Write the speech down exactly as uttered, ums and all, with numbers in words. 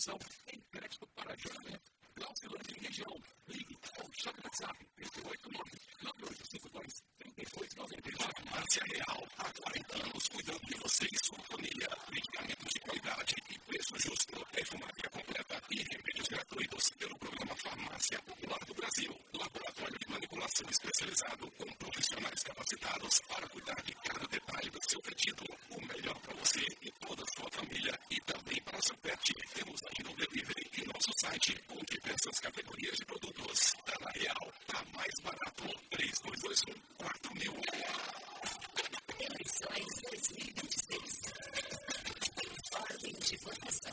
promoção em crédito para jornamento. Glaucilândia em região. Ligue ou chame no WhatsApp três oito nove, nove oito cinco dois, três dois nove nove. Farmácia Real, há quarenta anos cuidando de você e sua família. Medicamentos de qualidade e preço justo. Perfumaria completa e remédios gratuitos pelo programa Farmácia Popular do Brasil. Laboratório de manipulação especializado com profissionais capacitados para cuidar de cada detalhe do seu pedido. O melhor para você e toda a sua família e também para seu pet. Temos ainda o delivery e nosso site com diversas categorias de produtos. Tá na Real, tá mais barato. três dois dois um, quatro mil. Eleições dois mil e vinte e seis. Ordem de votação.